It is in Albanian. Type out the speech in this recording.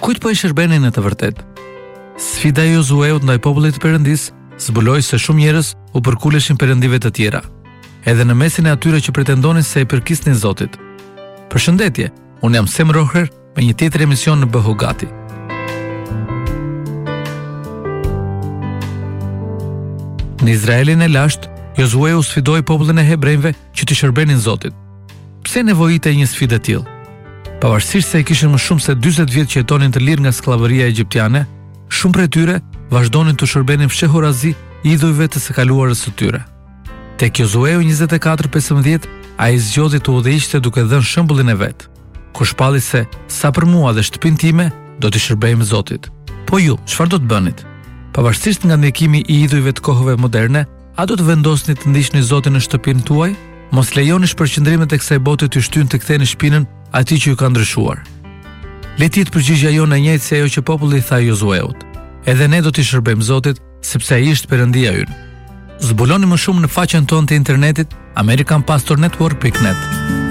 Kujt po I shërbenin në të vërtet? Sfida e Josueut ndaj popullit të Perëndis zbuloi se shumë njerëz u përkuleshin perëndive të tjera, edhe në mesin e atyre që pretendonin se I përkisnin Zotit. Përshëndetje, unë jam Sem Roher me një tjetër emision në Bëhu Gati. Në Izraelin e lashtë, Josue u sfidoi popullin e hebrejve që të shërbenin Zotit. Pse nevojitej një sfidë e tillë? Pavarësisht se kishin më shumë se 40 vjet që jetonin të lirë nga skllavëria egjiptiane, shumë prej tyre vazhdonin të shërbenin fshehurazi idhujve të së kaluarës së tyre. Tek Josue 24:15, ai zgjodhi të udhëhiqte duke dhënë shembullin e vet, ku shpalli se sa për mua dhe shtëpinë time do të shërbejmë Zotit. Po ju, çfarë do të bënit? Pavarësisht nga ndjekimi I idhujve të kohëve moderne, a do të vendosni të ndiqni Zotin në shtëpinë tuaj? Mos lejoni shpërqendrimet e kësaj bote të shtyjnë të ktheni shpinën atij që ju ka ndryshuar. Le të jetë përgjigjja jonë e njëjtë se ajo që populli I tha Josueut. Edhe ne do t'i shërbejmë Zotit, sepse ai është Perëndia ynë. Zbuloni më shumë në faqen tonë të internetit americanpastornetwork.net.